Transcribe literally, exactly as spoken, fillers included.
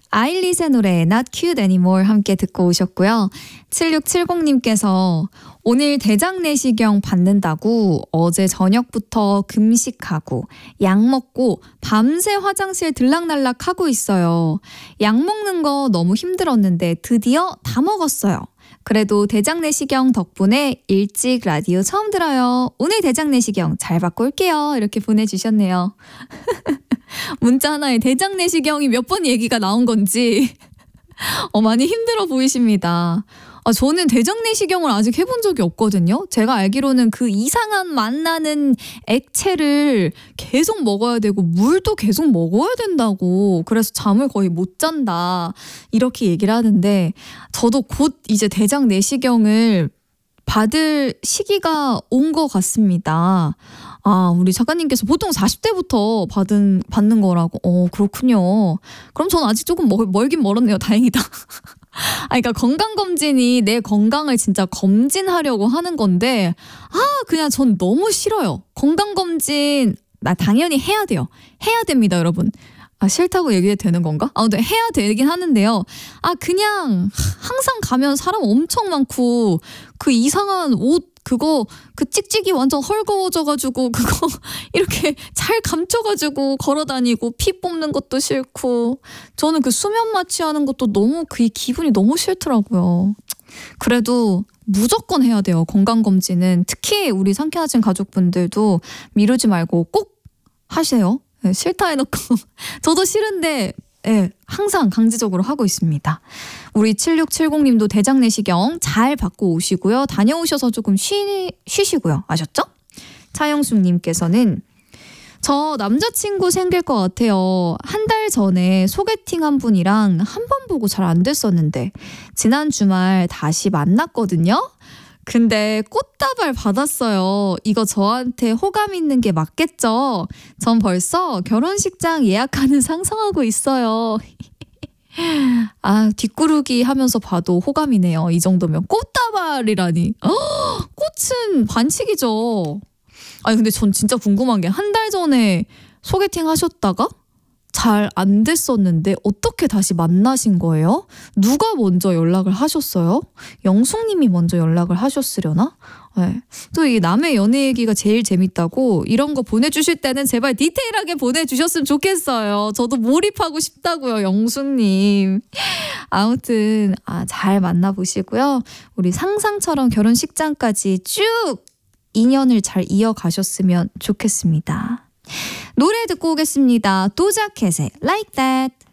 아일릿의 노래 Not Cute Anymore 함께 듣고 오셨고요. 칠육칠공님께서 오늘 대장 내시경 받는다고 어제 저녁부터 금식하고 약 먹고 밤새 화장실 들락날락 하고 있어요. 약 먹는 거 너무 힘들었는데 드디어 다 먹었어요. 그래도 대장 내시경 덕분에 일찍 라디오 처음 들어요. 오늘 대장 내시경 잘 받고 올게요. 이렇게 보내주셨네요. 문자 하나에 대장 내시경이 몇 번 얘기가 나온 건지 어, 많이 힘들어 보이십니다. 아, 저는 대장 내시경을 아직 해본 적이 없거든요. 제가 알기로는 그 이상한 맛나는 액체를 계속 먹어야 되고 물도 계속 먹어야 된다고, 그래서 잠을 거의 못 잔다 이렇게 얘기를 하는데, 저도 곧 이제 대장 내시경을 받을 시기가 온 것 같습니다. 아, 우리 작가님께서 보통 사십 대부터 받은, 받는 거라고. 어, 그렇군요. 그럼 전 아직 조금 멀, 멀긴 멀었네요. 다행이다. 아, 그러니까 건강검진이 내 건강을 진짜 검진하려고 하는 건데, 아, 그냥 전 너무 싫어요. 건강검진, 나 당연히 해야 돼요. 해야 됩니다, 여러분. 아, 싫다고 얘기해도 되는 건가? 아, 근데 해야 되긴 하는데요. 아, 그냥 항상 가면 사람 엄청 많고, 그 이상한 옷, 그거, 그 찍찍이 완전 헐거워져가지고, 그거 이렇게 잘 감춰가지고 걸어다니고, 피 뽑는 것도 싫고, 저는 그 수면 마취하는 것도 너무, 그 기분이 너무 싫더라고요. 그래도 무조건 해야 돼요, 건강검진은. 특히 우리 상쾌하신 가족분들도 미루지 말고 꼭 하세요. 네, 싫다 해놓고 저도 싫은데 네, 항상 강제적으로 하고 있습니다. 우리 칠육칠공님도 대장 내시경 잘 받고 오시고요. 다녀오셔서 조금 쉬, 쉬시고요. 아셨죠? 차영숙님께서는 저 남자친구 생길 것 같아요. 한 달 전에 소개팅 한 분이랑 한 번 보고 잘 안 됐었는데 지난 주말 다시 만났거든요. 근데 꽃다발 받았어요. 이거 저한테 호감 있는 게 맞겠죠? 전 벌써 결혼식장 예약하는 상상하고 있어요. 아, 뒷구르기 하면서 봐도 호감이네요. 이 정도면. 꽃다발이라니. 어, 꽃은 반칙이죠. 아니, 근데 전 진짜 궁금한 게 한 달 전에 소개팅 하셨다가 잘 안 됐었는데 어떻게 다시 만나신 거예요? 누가 먼저 연락을 하셨어요? 영숙님이 먼저 연락을 하셨으려나? 네. 또 이 남의 연애 얘기가 제일 재밌다고, 이런 거 보내주실 때는 제발 디테일하게 보내주셨으면 좋겠어요. 저도 몰입하고 싶다고요, 영숙님. 아무튼 아, 잘 만나보시고요. 우리 상상처럼 결혼식장까지 쭉 인연을 잘 이어가셨으면 좋겠습니다. 노래 듣고 오겠습니다. 도자켓의 Like That.